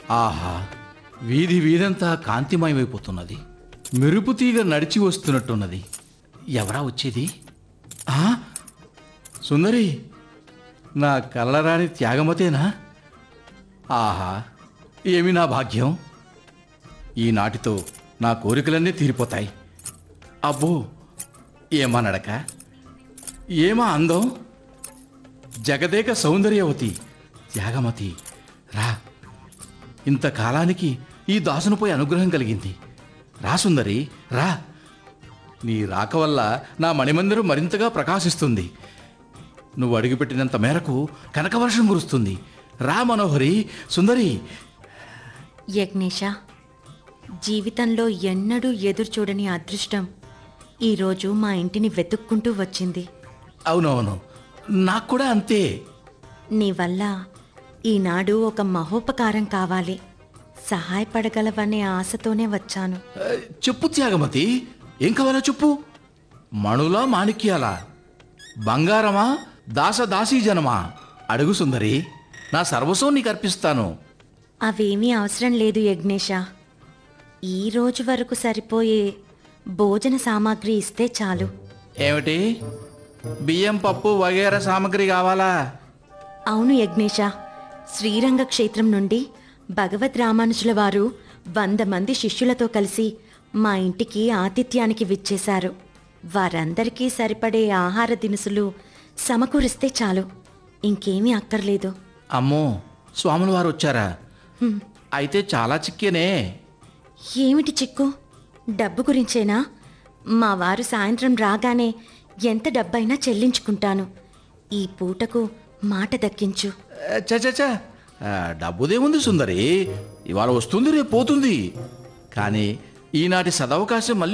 ఆహా, వీధి వీధంతా కాంతిమయమైపోతున్నది. మెరుపు తీగ నడిచి వస్తున్నట్టున్నది. ఎవరా వచ్చేది? ఆ, సుందరి, నా కలరాని త్యాగమతేనా? ఆహా, ఏమి నా భాగ్యం! ఈనాటితో నా కోరికలన్నీ తీరిపోతాయి. అబ్బో, ఏమా నడక, ఏమా అందం! జగదేక సౌందర్యవతి, త్యాగమతి, రా. ఇంతకాలానికి ఈ దాసునిపై అనుగ్రహం కలిగింది. రా సుందరి, రా. నీ రాక వల్ల నా మణిమందిరం మరింతగా ప్రకాశిస్తుంది. నువ్వు అడుగుపెట్టినంత మేరకు కనకవర్షం కురుస్తుంది. రా మనోహరి, సుందరి. యజ్ఞేశ, జీవితంలో ఎన్నడూ ఎదురు చూడని అదృష్టం ఈరోజు మా ఇంటిని వెతుక్కుంటూ వచ్చింది. అవునవును, నాకు కూడా అంతే. నీ వల్ల ఈనాడు ఒక మహోపకారం కావాలి, సహాయపడగలవనే ఆశతోనే వచ్చాను. చెప్పు త్యాగమతి, ఏం కావాలో చెప్పు. మణులా, మాణిక్యాలా, బంగారమా, దాసదాసీ జనమా? అడుగు సుందరి, నా సర్వస్వం నీకు అర్పిస్తాను. అవేమీ అవసరం లేదు యజ్ఞేశ. ఈ రోజు వరకు సరిపోయే భోజన సామాగ్రి ఇస్తే చాలు. ఏమిటి, బియ్యం, పప్పు వగేరా సామాగ్రి కావాలా? అవును యజ్ఞేశ, శ్రీరంగ క్షేత్రం నుండి భగవద్ రామానుజుల వారు 100 మంది శిష్యులతో కలిసి మా ఇంటికి ఆతిథ్యానికి విచ్చేశారు. వారందరికీ సరిపడే ఆహార దినుసులు సమకూరిస్తే చాలు, ఇంకేమీ అక్కర్లేదు. అమ్మో, స్వాముల వారు వచ్చారా? అయితే చాలా చిక్కేనే. ఏమిటి చిక్కు? డబ్బు గురించేనా? మా వారు సాయంత్రం రాగానే ఎంత డబ్బైనా చెల్లించుకుంటాను. ఈ పూటకు మాట దక్కించు. చచచా, డబ్బుదేముంది సుందరి, ఇవాళ వస్తుంది, రేపు పోతుంది. కానీ ఈనాటి సదవకాశం మళ్ళీ